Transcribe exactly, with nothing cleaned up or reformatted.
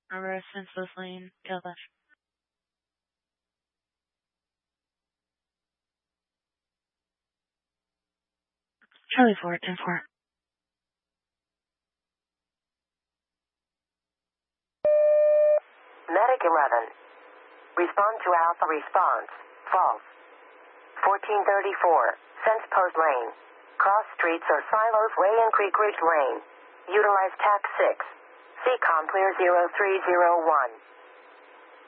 Reverse senseless lane, tail dash. Charlie four, ten four. Medic eleven. Respond to Alpha response. False. fourteen thirty-four. Sense post lane. Cross streets or silos way in Creek Ridge Lane. Utilize T A C six. C COM clear zero three zero one.